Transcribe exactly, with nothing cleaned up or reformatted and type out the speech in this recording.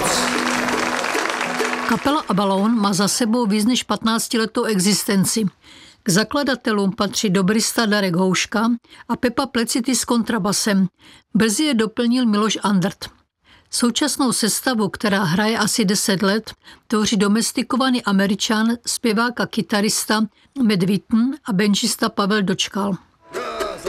Kapela Abalone má za sebou víc než patnáctiletou existenci. K zakladatelům patří dobrista Darek Houška a Pepa Plecity s kontrabasem. Brzy je doplnil Miloš Andrt. Současnou sestavu, která hraje asi deset let, tvoří domestikovaný Američan, zpěvák a kytarista Matt Witten a benčista Pavel Dočkal.